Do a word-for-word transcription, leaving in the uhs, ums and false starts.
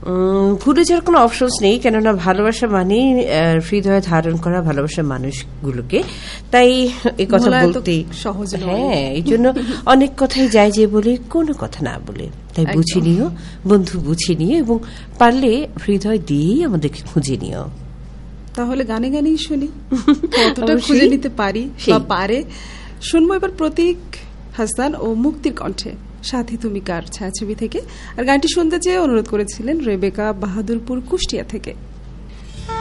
ভুলে যাওয়ার কোনো অপশনস নেই, কেননা ভালোবাসা মানেই হৃদয়ে ধারণ করা ভালোবাসার মানুষগুলোকে। তাই এই কথা বলতে সহজ, হ্যাঁ, এই জন্য অনেক কথাই যায় যে বলে কোনো কথা না বলে, তাই বুঝে নিও বন্ধু, বুঝে নিও, এবং পারলে হৃদয় দিয়েই আমাদেরকে খুঁজে নিও। তাহলে গানে গানেই শুনি কতটা খুঁজে নিতে পারি বা পারে। শুনবো এবার প্রতীক হাসান ও মুক্তির কণ্ঠে সাথী তুমি কার ছায়াছবি থেকে। আর গানটি শুনতে চেয়ে অনুরোধ করেছিলেন রেবেকা বাহাদুরপুর কুষ্টিয়া থেকে।